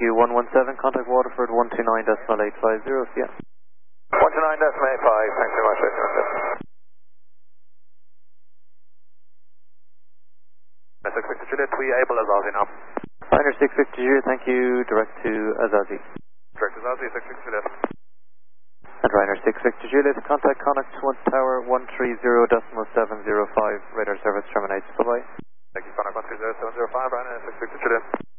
Rescue 117, contact Waterford 129.850, yeah. 129.85, thanks very much, Rescue 117. 6 Victor Juliet, we able Azazi now. Ryanair 6 Victor Juliet, thank you, direct to Azazi. Direct to Azazi, 6 Victor Juliet. And Ryanair 6 Victor Juliet, contact Connacht Tower 130.705, radar service terminates, bye-bye. Thank you, Connacht 130.705, Ryanair 6 Victor Juliet.